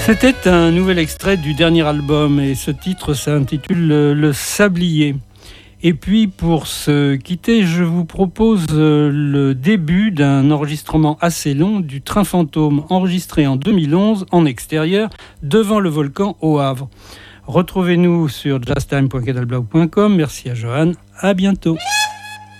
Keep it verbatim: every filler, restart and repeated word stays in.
C'était un nouvel extrait du dernier album et ce titre s'intitule Le, le Sablier. Et puis pour se quitter, je vous propose le début d'un enregistrement assez long du Train Fantôme enregistré en deux mille onze en extérieur devant le volcan au Havre. Retrouvez-nous sur jazztime point cadalblog point com. Merci à Johan, à bientôt.